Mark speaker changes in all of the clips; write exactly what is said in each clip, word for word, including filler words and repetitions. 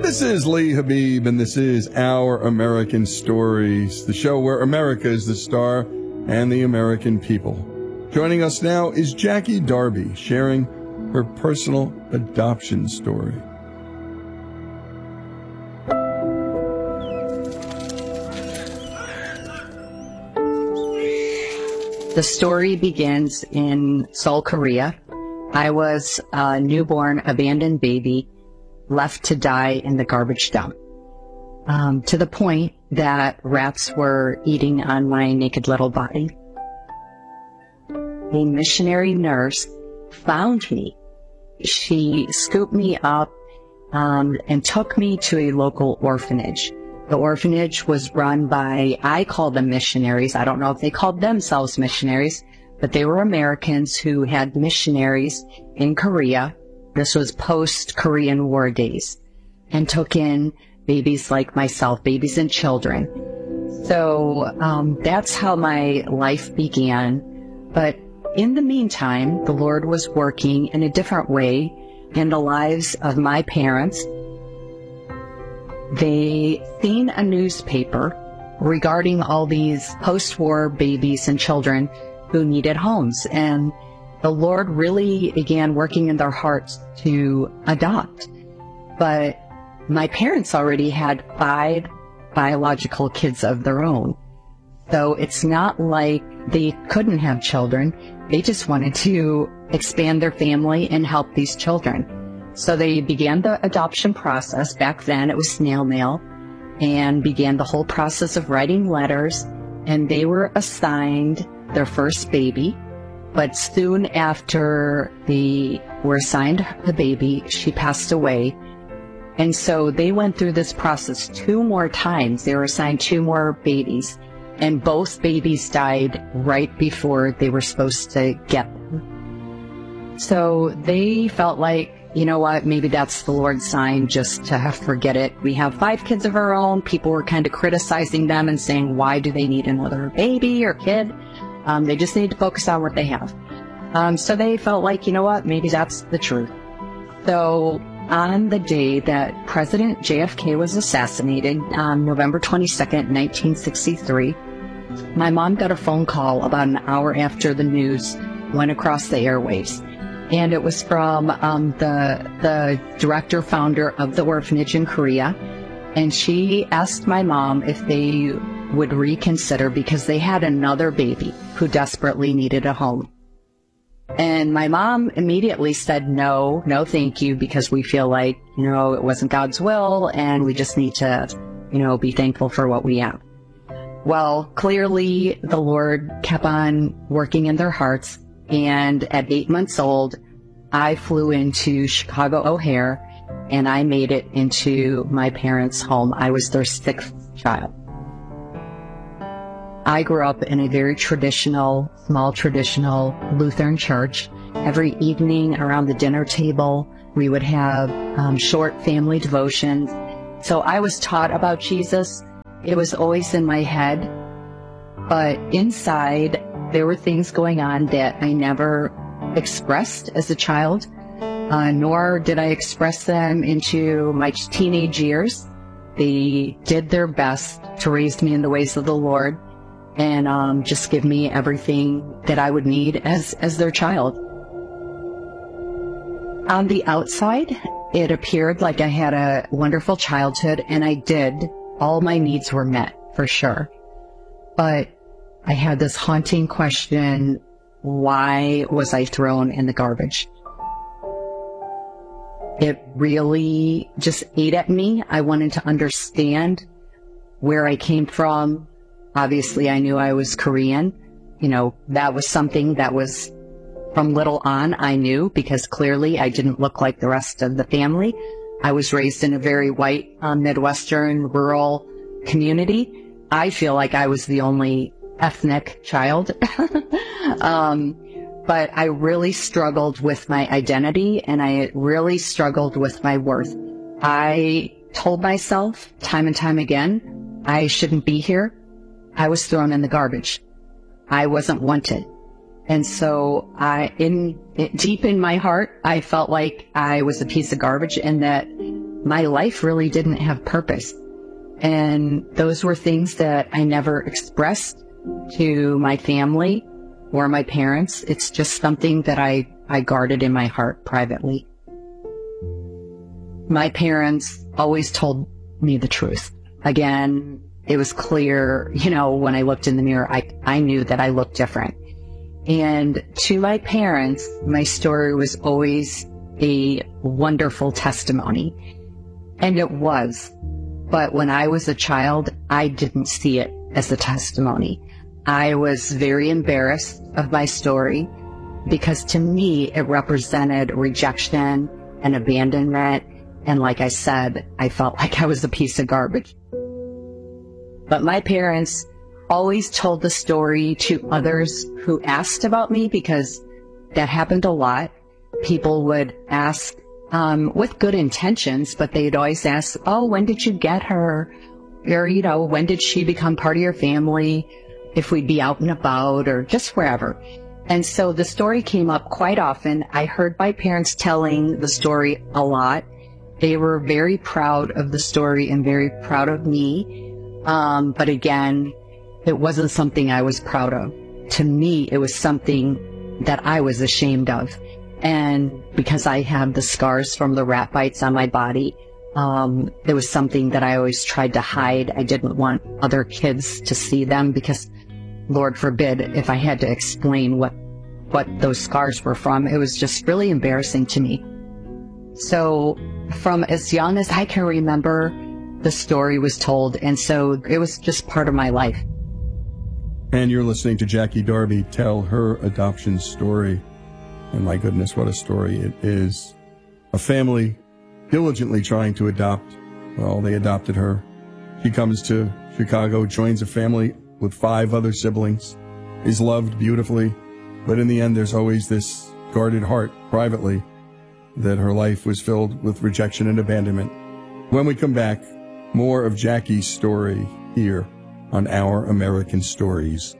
Speaker 1: This is Lee Habib, and this is Our American Stories, the show where America is the star and the American people. Joining us now is Jackie Darby, sharing her personal adoption story.
Speaker 2: The story begins in Seoul, Korea. I was a newborn, abandoned baby, left to die in the garbage dump, um, to the point that rats were eating on my naked little body. A missionary nurse found me. She scooped me up um, and took me to a local orphanage. The orphanage was run by, I call them missionaries. I don't know if they called themselves missionaries, but they were Americans who had missionaries in Korea. This was post-Korean War days, and took in babies like myself, babies and children. So um, that's how my life began. But in the meantime, the Lord was working in a different way in the lives of my parents. They seen a newspaper regarding all these post-war babies and children who needed homes, and the Lord really began working in their hearts to adopt. But my parents already had five biological kids of their own. So it's not like they couldn't have children. They just wanted to expand their family and help these children. So they began the adoption process. Back then it was snail mail, and began the whole process of writing letters, and they were assigned their first baby. But soon after they were assigned the baby, she passed away. And so they went through this process two more times. They were assigned two more babies, and both babies died right before they were supposed to get them. So they felt like, you know what, maybe that's the Lord's sign, just to forget it. We have five kids of our own. People were kind of criticizing them and saying, why do they need another baby or kid? Um, they just need to focus on what they have. Um, so they felt like, you know what, maybe that's the truth. So on the day that President J F K was assassinated, on November twenty-second, nineteen sixty-three, my mom got a phone call about an hour after the news went across the airwaves. And it was from um, the, the director, founder of the orphanage in Korea. And she asked my mom if they would reconsider, because they had another baby who desperately needed a home. And my mom immediately said, no, no thank you, because we feel like, you know, it wasn't God's will, and we just need to, you know, be thankful for what we have. Well, clearly the Lord kept on working in their hearts, and at eight months old, I flew into Chicago O'Hare, and I made it into my parents' home. I was their sixth child. I grew up in a very traditional, small traditional Lutheran church. Every evening around the dinner table, we would have um, short family devotions. So I was taught about Jesus. It was always in my head. But inside, there were things going on that I never expressed as a child, uh, nor did I express them into my teenage years. They did their best to raise me in the ways of the Lord, and um, just give me everything that I would need as, as their child. On the outside, it appeared like I had a wonderful childhood, and I did. All my needs were met, for sure. But I had this haunting question, why was I thrown in the garbage? It really just ate at me. I wanted to understand where I came from. Obviously, I knew I was Korean. You know, that was something that was from little on I knew, because clearly I didn't look like the rest of the family. I was raised in a very white, uh, Midwestern, rural community. I feel like I was the only ethnic child. um, but I really struggled with my identity, and I really struggled with my worth. I told myself time and time again, I shouldn't be here. I was thrown in the garbage. I wasn't wanted. And so I, in, it, deep in my heart, I felt like I was a piece of garbage, and that my life really didn't have purpose. And those were things that I never expressed to my family or my parents. It's just something that I, I guarded in my heart privately. My parents always told me the truth. Again, it was clear, you know, when I looked in the mirror, I, I knew that I looked different. And to my parents, my story was always a wonderful testimony. And it was. But when I was a child, I didn't see it as a testimony. I was very embarrassed of my story because to me, it represented rejection and abandonment. And like I said, I felt like I was a piece of garbage. But my parents always told the story to others who asked about me, because that happened a lot. People would ask um, with good intentions, but they'd always ask, oh, when did you get her? Or, you know, when did she become part of your family? If we'd be out and about or just wherever. And so the story came up quite often. I heard my parents telling the story a lot. They were very proud of the story and very proud of me. Um, but again, it wasn't something I was proud of. To me, it was something that I was ashamed of. And because I had the scars from the rat bites on my body, um, it was something that I always tried to hide. I didn't want other kids to see them because, Lord forbid, if I had to explain what, what those scars were from, it was just really embarrassing to me. So from as young as I can remember, the story was told, and so it was just part of my life.
Speaker 1: And you're listening to Jackie Darby tell her adoption story. And my goodness, what a story it is. A family diligently trying to adopt. Well, they adopted her. She comes to Chicago, joins a family with five other siblings, is loved beautifully. But in the end, there's always this guarded heart privately that her life was filled with rejection and abandonment. When we come back, more of Jackie's story here on Our American Stories.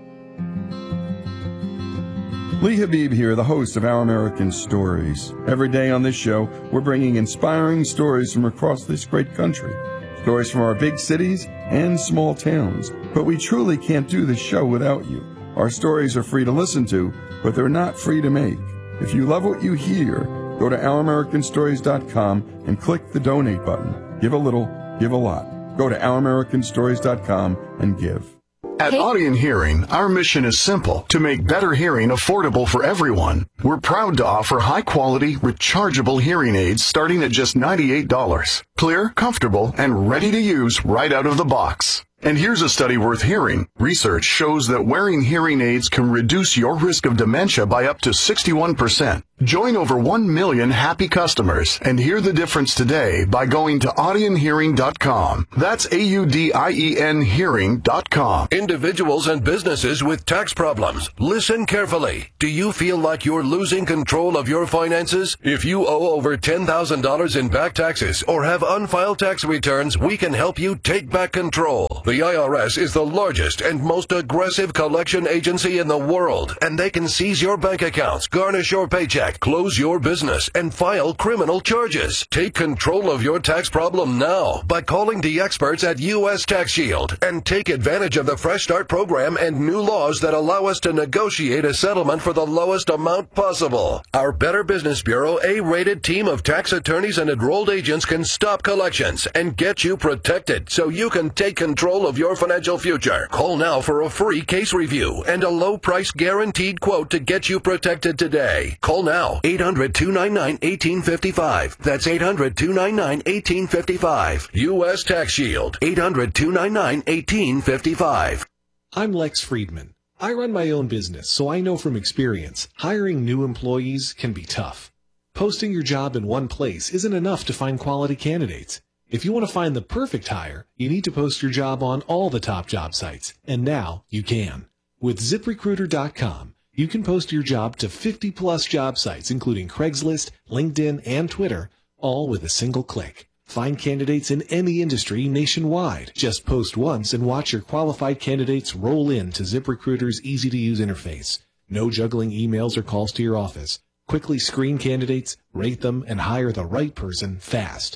Speaker 1: Lee Habib here, the host of Our American Stories. Every day on this show, we're bringing inspiring stories from across this great country. Stories from our big cities and small towns. But we truly can't do this show without you. Our stories are free to listen to, but they're not free to make. If you love what you hear, go to our american stories dot com and click the donate button. Give a little, give a lot. Go to our american stories dot com and give.
Speaker 3: At Audion Hearing, our mission is simple: to make better hearing affordable for everyone. We're proud to offer high-quality, rechargeable hearing aids starting at just ninety-eight dollars. Clear, comfortable, and ready to use right out of the box. And here's a study worth hearing. Research shows that wearing hearing aids can reduce your risk of dementia by up to sixty-one percent. Join over one million happy customers and hear the difference today by going to audion hearing dot com. That's A U D I E N hearing dot com.
Speaker 4: Individuals and businesses with tax problems, listen carefully. Do you feel like you're losing control of your finances? If you owe over ten thousand dollars in back taxes or have unfiled tax returns, we can help you take back control. The I R S is the largest and most aggressive collection agency in the world, and they can seize your bank accounts, garnish your paycheck, close your business, and file criminal charges. Take control of your tax problem now by calling the experts at U S Tax Shield and take advantage of the Fresh Start program and new laws that allow us to negotiate a settlement for the lowest amount possible. Our Better Business Bureau A-rated team of tax attorneys and enrolled agents can stop collections and get you protected so you can take control of your financial future. Call now for a free case review and a low price guaranteed quote to get you protected today. Call now, eight hundred, two nine nine, one eight five five. That's eight hundred, two nine nine, one eight five five. U S Tax Shield, eight hundred, two nine nine, one eight five five.
Speaker 5: I'm Lex Friedman. I run my own business, so I know from experience, hiring new employees can be tough. Posting your job in one place isn't enough to find quality candidates. If you want to find the perfect hire, you need to post your job on all the top job sites, and now you can. With zip recruiter dot com, you can post your job to fifty plus job sites, including Craigslist, LinkedIn, and Twitter, all with a single click. Find candidates in any industry nationwide. Just post once and watch your qualified candidates roll in to ZipRecruiter's easy-to-use interface. No juggling emails or calls to your office. Quickly screen candidates, rate them, and hire the right person fast.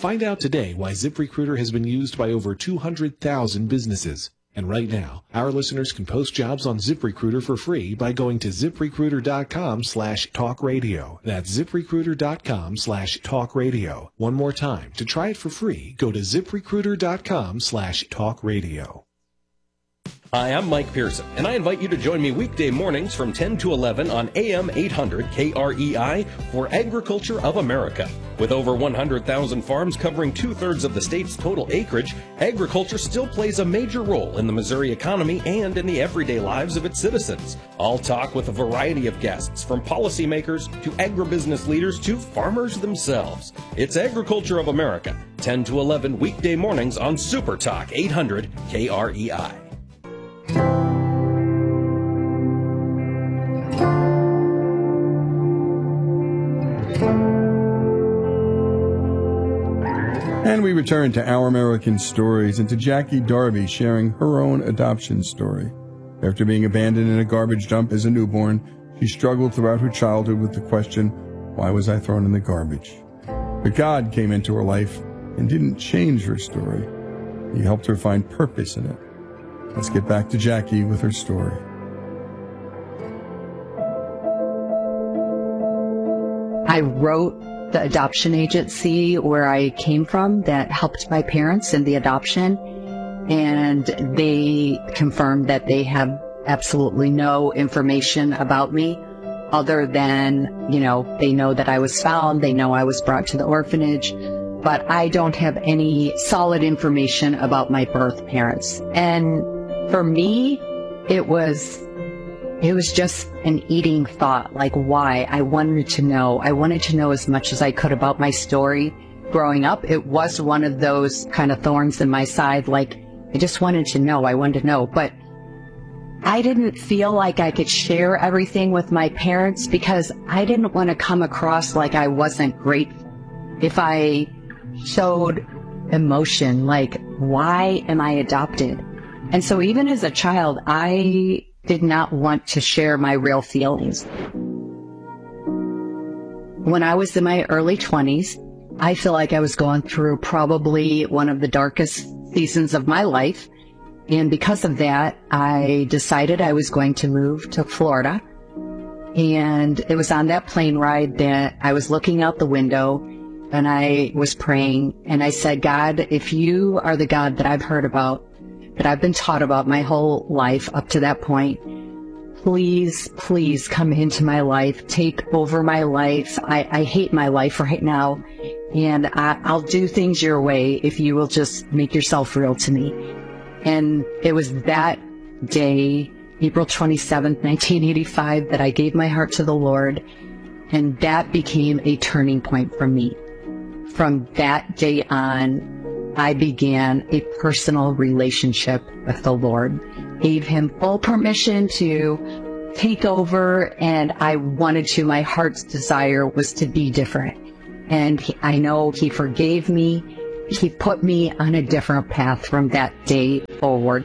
Speaker 5: Find out today why ZipRecruiter has been used by over two hundred thousand businesses. And right now, our listeners can post jobs on ZipRecruiter for free by going to ZipRecruiter.com slash talk radio. That's ZipRecruiter.com slash talk radio. One more time, to try it for free, go to ZipRecruiter.com slash talk radio.
Speaker 6: Hi, I'm Mike Pearson, and I invite you to join me weekday mornings from ten to eleven on A M eight hundred K R E I for Agriculture of America. With over one hundred thousand farms covering two-thirds of the state's total acreage, agriculture still plays a major role in the Missouri economy and in the everyday lives of its citizens. I'll talk with a variety of guests, from policymakers to agribusiness leaders to farmers themselves. It's Agriculture of America, ten to eleven weekday mornings on Super Talk eight hundred K R E I.
Speaker 1: And we return to Our American Stories and to Jackie Darby sharing her own adoption story. After being abandoned in a garbage dump as a newborn, she struggled throughout her childhood with the question, why was I thrown in the garbage? But God came into her life and didn't change her story. He helped her find purpose in it. Let's get back to Jackie with her story.
Speaker 2: I wrote the adoption agency where I came from that helped my parents in the adoption, and they confirmed that they have absolutely no information about me other than, you know, they know that I was found, they know I was brought to the orphanage, but I don't have any solid information about my birth parents. And for me, it was It was just an eating thought, like why. I wanted to know. I wanted to know as much as I could about my story growing up. It was one of those kind of thorns in my side, like I just wanted to know. I wanted to know. But I didn't feel like I could share everything with my parents because I didn't want to come across like I wasn't grateful. If I showed emotion, like, why am I adopted? And so even as a child, I did not want to share my real feelings. When I was in my early twenties, I feel like I was going through probably one of the darkest seasons of my life. And because of that, I decided I was going to move to Florida. And it was on that plane ride that I was looking out the window and I was praying. And I said, God, if you are the God that I've heard about, that I've been taught about my whole life up to that point, please, please come into my life, take over my life. I, I hate my life right now, and I, I'll do things your way if you will just make yourself real to me. And it was that day, April twenty-seventh, nineteen eighty-five, that I gave my heart to the Lord, and that became a turning point for me. From that day on, I began a personal relationship with the Lord, gave him full permission to take over, and I wanted to. My heart's desire was to be different. And he, I know he forgave me. He put me on a different path from that day forward.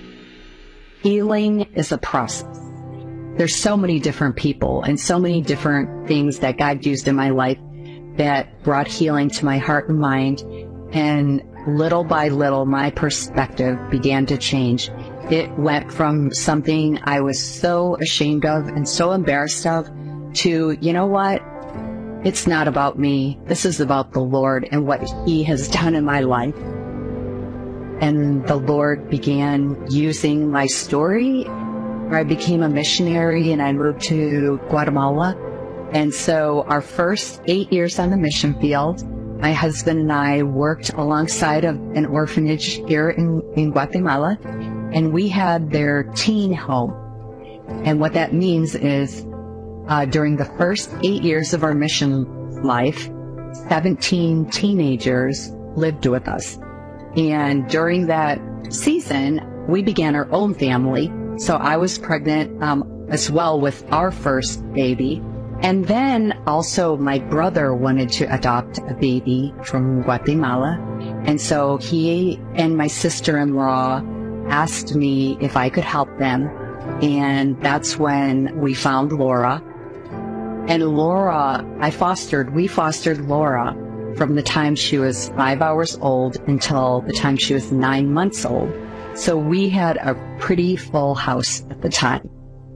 Speaker 2: Healing is a process. There's so many different people and so many different things that God used in my life that brought healing to my heart and mind. And little by little, my perspective began to change. It went from something I was so ashamed of and so embarrassed of to, you know what? It's not about me. This is about the Lord and what he has done in my life. And the Lord began using my story, where I became a missionary and I moved to Guatemala. And so our first eight years on the mission field, my husband and I worked alongside of an orphanage here in, in Guatemala, and we had their teen home. And what that means is uh, during the first eight years of our mission life, seventeen teenagers lived with us. And during that season, we began our own family. So I was pregnant um, as well with our first baby. And then also my brother wanted to adopt a baby from Guatemala. And so he and my sister-in-law asked me if I could help them. And that's when we found Laura. And Laura, I fostered, we fostered Laura from the time she was five hours old until the time she was nine months old. So we had a pretty full house at the time.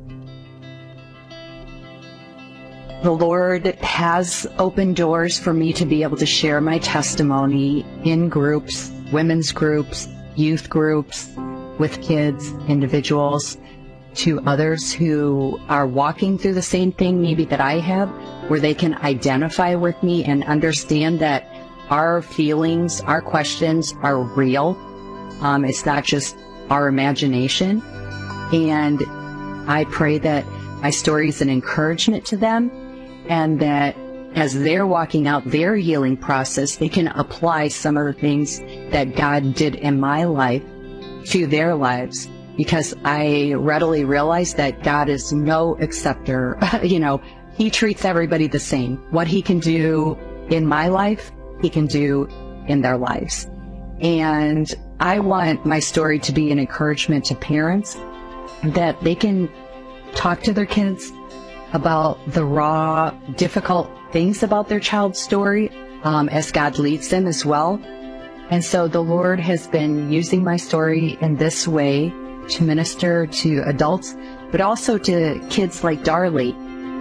Speaker 2: The Lord has opened doors for me to be able to share my testimony in groups, women's groups, youth groups, with kids, individuals, to others who are walking through the same thing maybe that I have, where they can identify with me and understand that our feelings, our questions are real. Um, it's not just our imagination. And I pray that my story is an encouragement to them, and that as they're walking out their healing process, they can apply some of the things that God did in my life to their lives. Because I readily realize that God is no acceptor. You know, He treats everybody the same. What He can do in my life, He can do in their lives. And I want my story to be an encouragement to parents, that they can talk to their kids about the raw, difficult things about their child's story, um, as God leads them as well. And so the Lord has been using my story in this way to minister to adults, but also to kids like Darlie.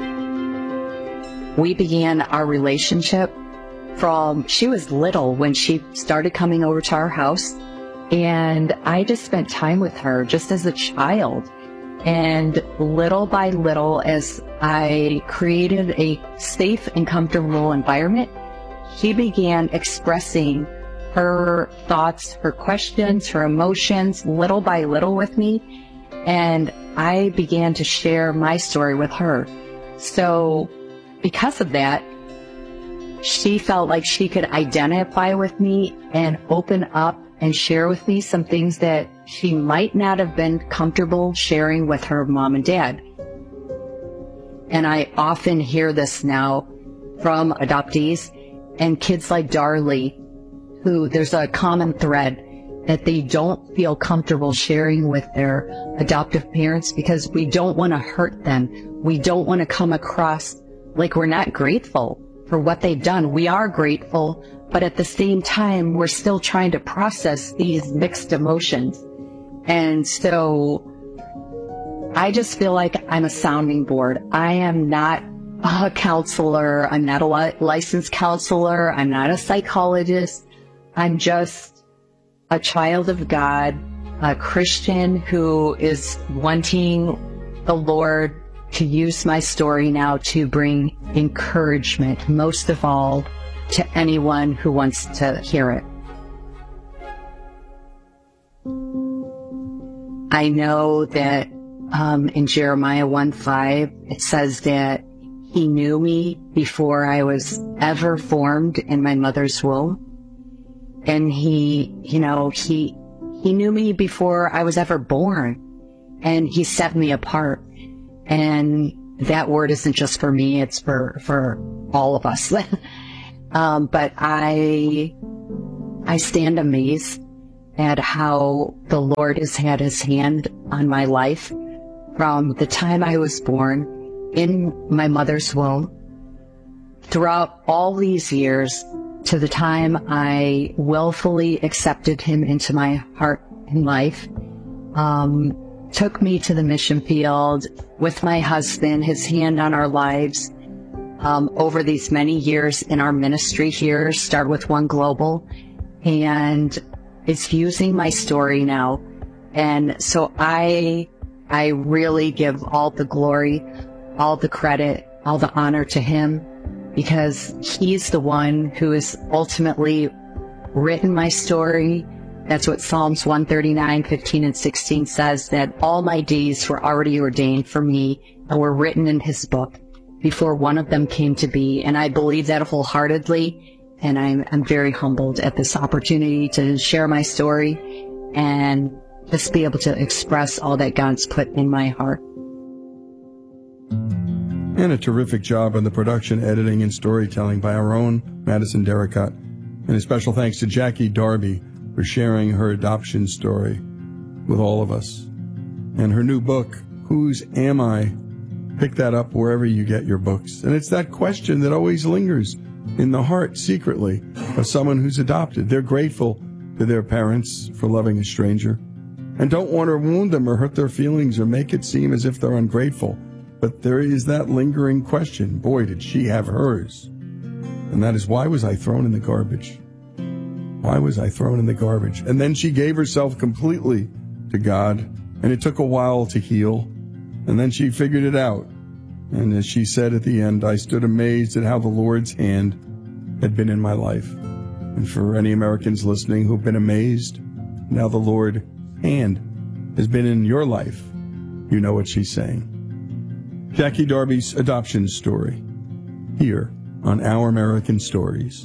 Speaker 2: We began our relationship from, she was little when she started coming over to our house, and I just spent time with her just as a child. And little by little, as I created a safe and comfortable environment, she began expressing her thoughts, her questions, her emotions, little by little with me. And I began to share my story with her. So because of that, she felt like she could identify with me and open up and share with me some things that she might not have been comfortable sharing with her mom and dad. And I often hear this now from adoptees and kids like Darlie, who there's a common thread that they don't feel comfortable sharing with their adoptive parents because we don't want to hurt them. We don't want to come across like we're not grateful for what they've done. We are grateful, but at the same time, we're still trying to process these mixed emotions. And so I just feel like I'm a sounding board. I am not a counselor. I'm not a li- licensed counselor. I'm not a psychologist. I'm just a child of God, a Christian who is wanting the Lord to use my story now to bring encouragement, most of all, to anyone who wants to hear it. I know that um, in Jeremiah one five, it says that He knew me before I was ever formed in my mother's womb. And He, you know, He, He knew me before I was ever born. And He set me apart. And that word isn't just for me, it's for, for all of us. um, but I, I stand amazed at how the Lord has had His hand on my life from the time I was born in my mother's womb, throughout all these years, to the time I willfully accepted Him into my heart and life. Um, took me to the mission field with my husband, His hand on our lives, um, over these many years in our ministry here, start with One Global, and it's using my story now. And so I, I really give all the glory, all the credit, all the honor to Him, because He's the one who has ultimately written my story. That's what Psalms one thirty-nine, fifteen and sixteen says, that all my days were already ordained for me and were written in His book before one of them came to be. And I believe that wholeheartedly. And I'm, I'm very humbled at this opportunity to share my story and just be able to express all that God's put in my heart.
Speaker 1: And a terrific job on the production, editing, and storytelling by our own Madison Derricott. And a special thanks to Jackie Darby for sharing her adoption story with all of us. And her new book, Whose Am I? Pick that up wherever you get your books. And it's that question that always lingers. in the heart secretly of someone who's adopted. They're grateful to their parents for loving a stranger and don't want to wound them or hurt their feelings or make it seem as if they're ungrateful. But there is that lingering question, boy, did she have hers? And that is, why was I thrown in the garbage? Why was I thrown in the garbage? And then she gave herself completely to God, and it took a while to heal. And then she figured it out. And as she said at the end, I stood amazed at how the Lord's hand had been in my life. And for any Americans listening who've been amazed, now the Lord's hand has been in your life, you know what she's saying. Jackie Darby's adoption story, here on Our American Stories.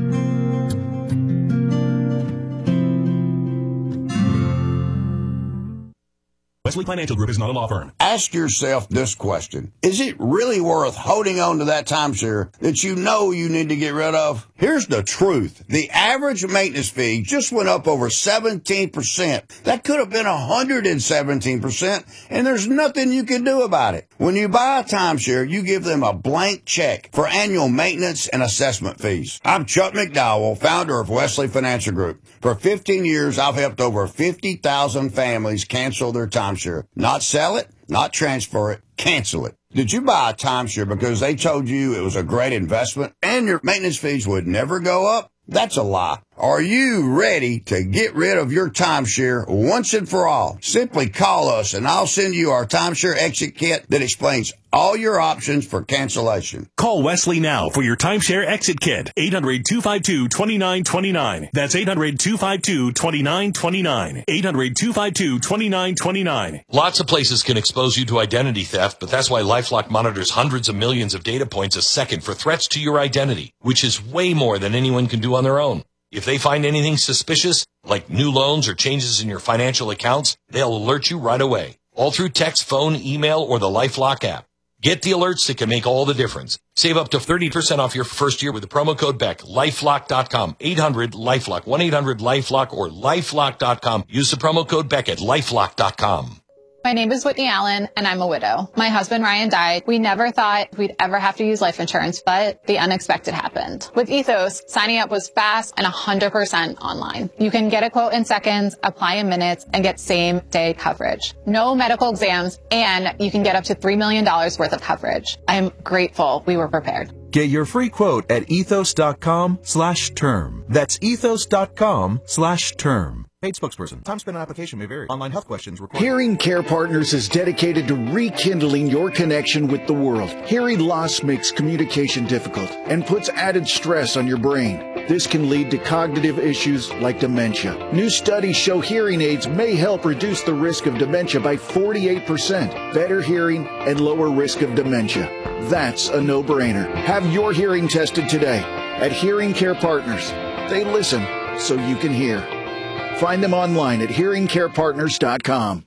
Speaker 7: Wesley Financial Group is not a law firm.
Speaker 8: Ask yourself this question. Is it really worth holding on to that timeshare that you know you need to get rid of? Here's the truth. The average maintenance fee just went up over seventeen percent. That could have been one hundred seventeen percent, and there's nothing you can do about it. When you buy a timeshare, you give them a blank check for annual maintenance and assessment fees. I'm Chuck McDowell, founder of Wesley Financial Group. For fifteen years, I've helped over fifty thousand families cancel their timeshare. Not sell it, not transfer it, cancel it. Did you buy a timeshare because they told you it was a great investment and your maintenance fees would never go up? That's a lie. Are you ready to get rid of your timeshare once and for all? Simply call us and I'll send you our timeshare exit kit that explains all your options for cancellation.
Speaker 7: Call Wesley now for your timeshare exit kit. eight hundred, two five two, two nine two nine. That's eight hundred, two five two, two nine two nine. eight hundred, two five two, two nine two nine.
Speaker 9: Lots of places can expose you to identity theft, but that's why LifeLock monitors hundreds of millions of data points a second for threats to your identity, which is way more than anyone can do on their own. If they find anything suspicious, like new loans or changes in your financial accounts, they'll alert you right away, all through text, phone, email, or the LifeLock app. Get the alerts that can make all the difference. Save up to thirty percent off your first year with the promo code Beck. lifelock dot com. eight hundred LifeLock. one eight hundred LifeLock or lifelock dot com. Use the promo code Beck at lifelock dot com.
Speaker 10: My name is Whitney Allen, and I'm a widow. My husband, Ryan, died. We never thought we'd ever have to use life insurance, but the unexpected happened. With Ethos, signing up was fast and one hundred percent online. You can get a quote in seconds, apply in minutes, and get same-day coverage. No medical exams, and you can get up to three million dollars worth of coverage. I'm grateful we were prepared.
Speaker 11: Get your free quote at ethos dot com slash term. That's ethos dot com slash term. Paid spokesperson. Time spent on application may vary. Online health questions required.
Speaker 12: Hearing Care Partners is dedicated to rekindling your connection with the world. Hearing loss makes communication difficult and puts added stress on your brain. This can lead to cognitive issues like dementia. New studies show hearing aids may help reduce the risk of dementia by forty-eight percent. Better hearing and lower risk of dementia. That's a no-brainer. Have your hearing tested today at Hearing Care Partners. They listen so you can hear. Find them online at hearing care partners dot com.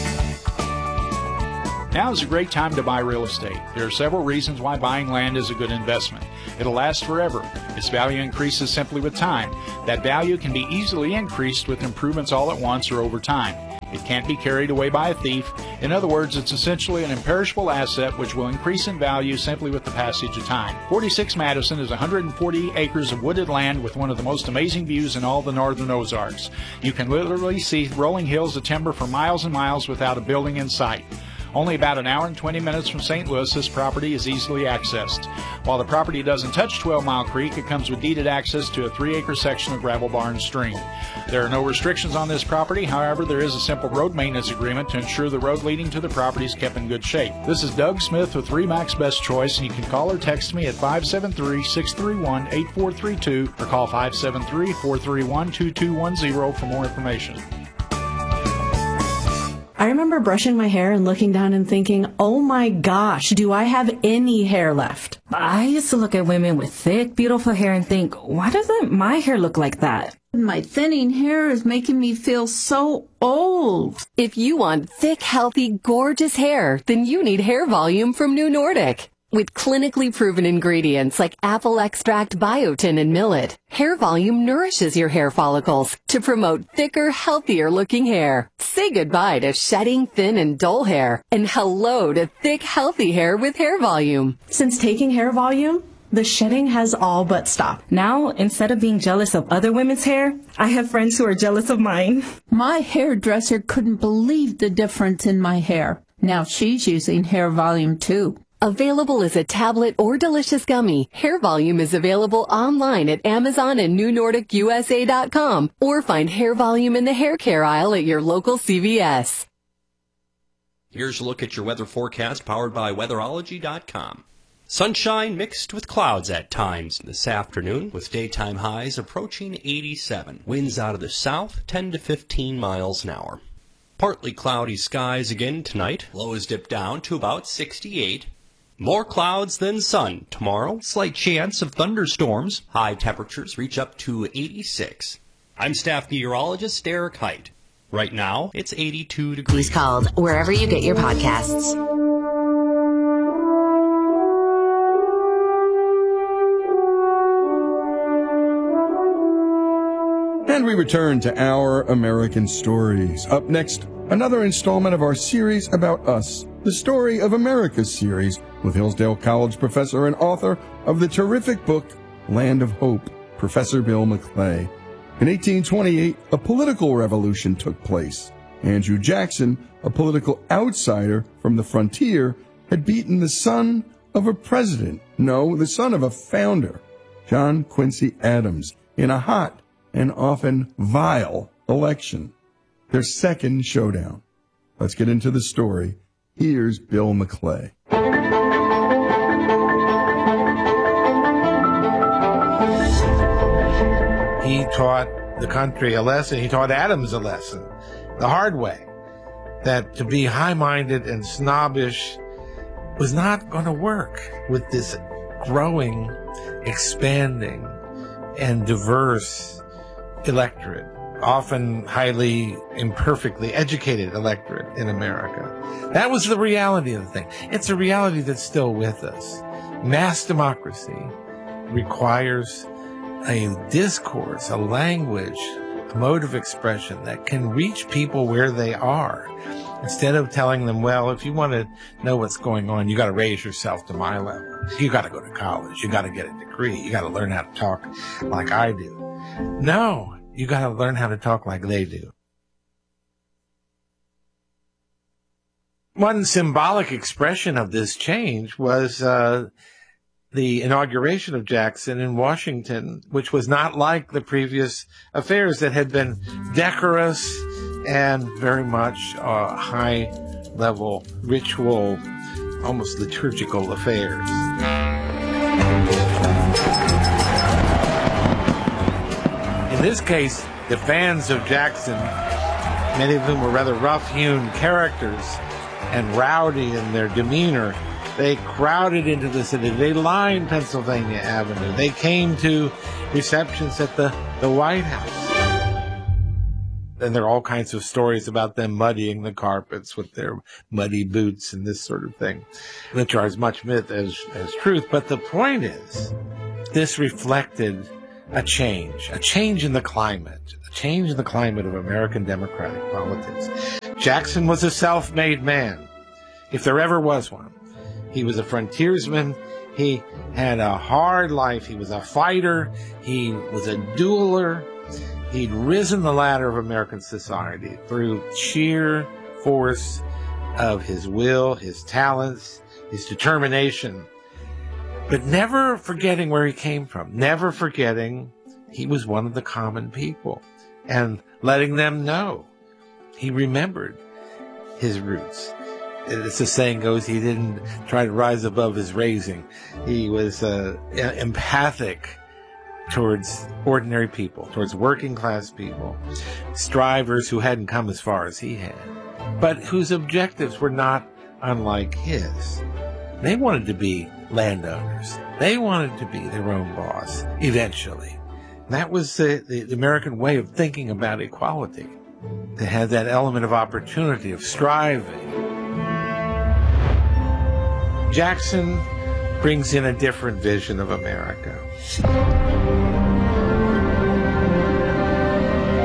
Speaker 13: Now is a great time to buy real estate. There are several reasons why buying land is a good investment. It'll last forever. Its value increases simply with time. That value can be easily increased with improvements all at once or over time. It can't be carried away by a thief. In other words, it's essentially an imperishable asset which will increase in value simply with the passage of time. forty-six Madison is one hundred forty acres of wooded land with one of the most amazing views in all the northern Ozarks. You can literally see rolling hills of timber for miles and miles without a building in sight. Only about an hour and twenty minutes from Saint Louis, this property is easily accessed. While the property doesn't touch twelve Mile Creek, it comes with deeded access to a three-acre section of Gravel Barn Stream. There are no restrictions on this property. However, there is a simple road maintenance agreement to ensure the road leading to the property is kept in good shape. This is Doug Smith with RE/MAX Best Choice, and you can call or text me at five seven three, six three one, eight four three two or call five seven three, four three one, two two one zero for more information.
Speaker 14: I remember brushing my hair and looking down and thinking, oh my gosh, do I have any hair left?
Speaker 15: I used to look at women with thick, beautiful hair and think, why doesn't my hair look like that?
Speaker 16: My thinning hair is making me feel so old.
Speaker 17: If you want thick, healthy, gorgeous hair, then you need Hair Volume from New Nordic. With clinically proven ingredients like apple extract, biotin, and millet, Hair Volume nourishes your hair follicles to promote thicker, healthier-looking hair. Say goodbye to shedding, thin, and dull hair, and hello to thick, healthy hair with Hair Volume.
Speaker 14: Since taking Hair Volume, The shedding has all but stopped.
Speaker 15: Now, instead of being jealous of other women's hair, I have friends who are jealous of mine.
Speaker 16: My hairdresser couldn't believe the difference in my hair. Now she's using Hair Volume too.
Speaker 17: Available as a tablet or delicious gummy, Hair Volume is available online at Amazon and New Nordic U S A dot com, or find Hair Volume in the hair care aisle at your local C V S.
Speaker 18: Here's a look at your weather forecast powered by weatherology dot com. Sunshine mixed with clouds at times this afternoon, with daytime highs approaching eighty-seven. Winds out of the south, ten to fifteen miles an hour. Partly cloudy skies again tonight. Lows dip down to about sixty-eight. More clouds than sun tomorrow. Slight chance of thunderstorms. High temperatures reach up to eighty-six. I'm staff meteorologist Derek Height. Right now, it's eighty-two degrees.
Speaker 19: He's called wherever you get your podcasts.
Speaker 1: And we return to Our American Stories. Up next, another installment of our series about us, the Story of America series, with Hillsdale College professor and author of the terrific book, Land of Hope, Professor Bill McClay. In eighteen twenty-eight, a political revolution took place. Andrew Jackson, a political outsider from the frontier, had beaten the son of a president, no, the son of a founder, John Quincy Adams, in a hot and often vile election. Their second showdown. Let's get into the story. Here's Bill McClay.
Speaker 20: He taught the country a lesson. He taught Adams a lesson, the hard way, that to be high-minded and snobbish was not going to work with this growing, expanding, and diverse electorate, often highly imperfectly educated electorate in America. That was the reality of the thing. It's a reality that's still with us. Mass democracy requires a discourse, a language, a mode of expression that can reach people where they are. Instead of telling them, well, if you want to know what's going on, you got to raise yourself to my level. You got to go to college. You got to get a degree. You got to learn how to talk like I do. No, you got to learn how to talk like they do. One symbolic expression of this change was uh, the inauguration of Jackson in Washington, which was not like the previous affairs that had been decorous and very much uh, high-level, ritual, almost liturgical affairs. In this case, the fans of Jackson, many of whom were rather rough-hewn characters and rowdy in their demeanor, they crowded into the city. They lined Pennsylvania Avenue. They came to receptions at the, the White House. And there are all kinds of stories about them muddying the carpets with their muddy boots and this sort of thing, which are as much myth as, as truth. But the point is, this reflected a change, a change in the climate, a change in the climate of American democratic politics. Jackson was a self-made man, if there ever was one. He was a frontiersman. He had a hard life. He was a fighter. He was a dueler. He'd risen the ladder of American society through sheer force of his will, his talents, his determination, but never forgetting where he came from, never forgetting he was one of the common people, and letting them know he remembered his roots. As the saying goes, he didn't try to rise above his raising. He was uh, empathic towards ordinary people, towards working class people, strivers who hadn't come as far as he had, but whose objectives were not unlike his. They wanted to be landowners. They wanted to be their own boss, eventually. That was the, the American way of thinking about equality. They had that element of opportunity, of striving. Jackson brings in a different vision of America.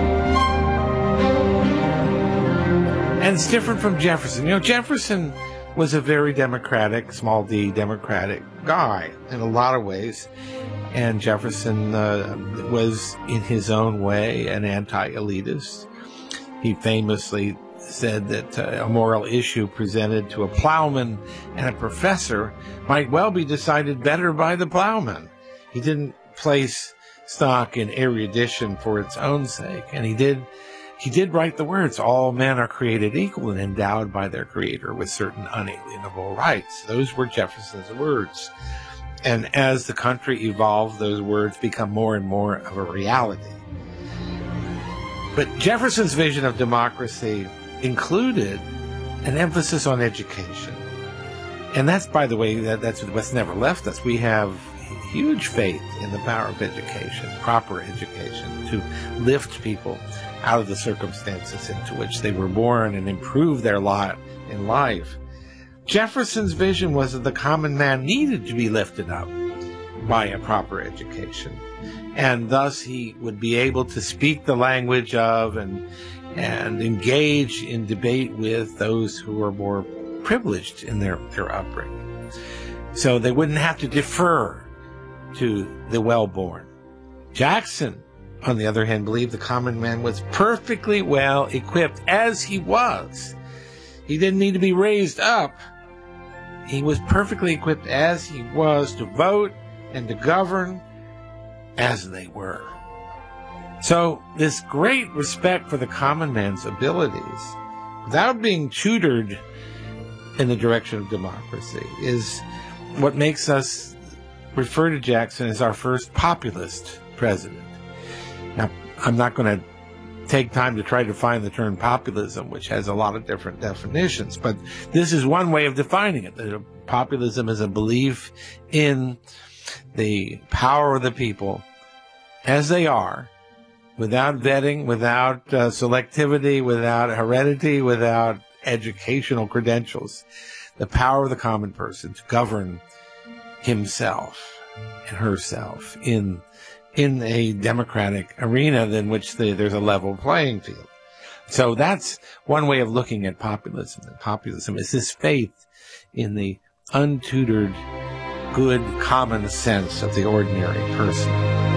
Speaker 20: And it's different from Jefferson. You know, Jefferson was a very democratic, small d, democratic guy in a lot of ways. And Jefferson uh, was, in his own way, an anti-elitist. He famously said that uh, a moral issue presented to a plowman and a professor might well be decided better by the plowman. He didn't place stock in erudition for its own sake, and he did he did write the words, all men are created equal and endowed by their creator with certain unalienable rights. Those were Jefferson's words. And as the country evolved, those words become more and more of a reality. But Jefferson's vision of democracy included an emphasis on education. And that's, by the way, that, that's what's never left us. We have huge faith in the power of education, proper education, to lift people out of the circumstances into which they were born and improve their lot in life. Jefferson's vision was that the common man needed to be lifted up by a proper education. And thus he would be able to speak the language of and and engage in debate with those who were more privileged in their, their upbringing. So they wouldn't have to defer to the well-born. Jackson, on the other hand, believed the common man was perfectly well equipped as he was. He didn't need to be raised up. He was perfectly equipped as he was to vote and to govern as they were. So this great respect for the common man's abilities, without being tutored in the direction of democracy, is what makes us refer to Jackson as our first populist president. Now, I'm not going to take time to try to define the term populism, which has a lot of different definitions, but this is one way of defining it. That populism is a belief in the power of the people as they are, without vetting, without uh, selectivity, without heredity, without educational credentials, the power of the common person to govern himself and herself in in a democratic arena in which the, there's a level playing field. So that's one way of looking at populism. And populism is this faith in the untutored, good common sense of the ordinary person.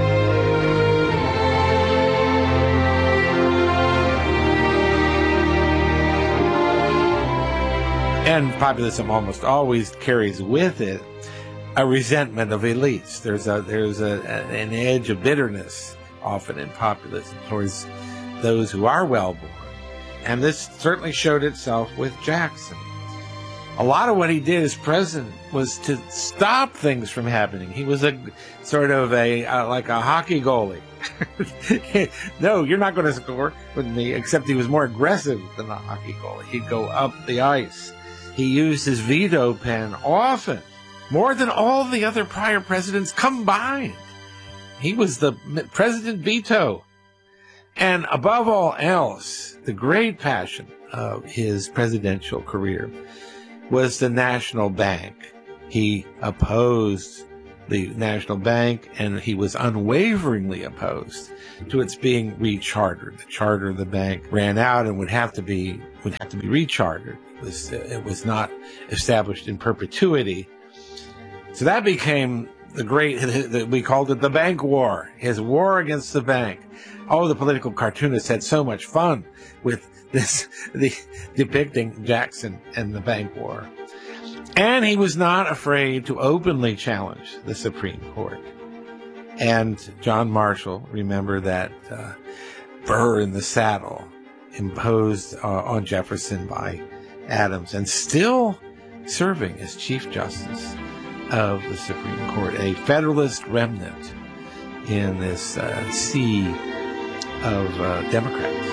Speaker 20: And populism almost always carries with it a resentment of elites. There's a there's a, an edge of bitterness often in populism towards those who are well-born. And this certainly showed itself with Jackson. A lot of what he did as president was to stop things from happening. He was a sort of a uh, like a hockey goalie. No, you're not going to score with me, except he was more aggressive than a hockey goalie. He'd go up the ice. He used his veto pen often, more than all the other prior presidents combined. He was the president veto. And above all else, the great passion of his presidential career was the National Bank. He opposed the National Bank, and he was unwaveringly opposed to its being rechartered. The charter of the bank ran out and would have to be would have to be rechartered. It was, it was not established in perpetuity. So that became the great, we called it the bank war, his war against the bank. Oh, the political cartoonists had so much fun with this, the, depicting Jackson and the bank war. And he was not afraid to openly challenge the Supreme Court. And John Marshall, remember that uh, burr in the saddle imposed uh, on Jefferson by Adams, and still serving as Chief Justice of the Supreme Court, a Federalist remnant in this uh, sea of uh, Democrats.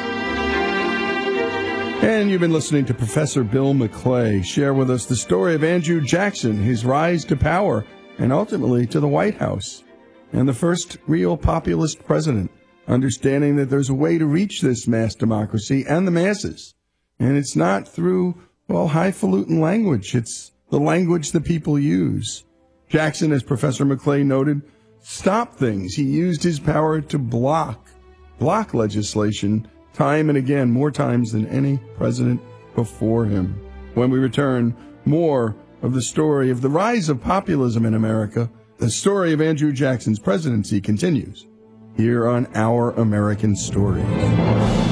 Speaker 1: And you've been listening to Professor Bill McClay share with us the story of Andrew Jackson, his rise to power, and ultimately to the White House, and the first real populist president, understanding that there's a way to reach this mass democracy and the masses. And it's not through, well, highfalutin language. It's the language the people use. Jackson, as Professor McClay noted, stopped things. He used his power to block, block legislation time and again, more times than any president before him. When we return, More of the story of the rise of populism in America, the story of Andrew Jackson's presidency, continues here on Our American Stories.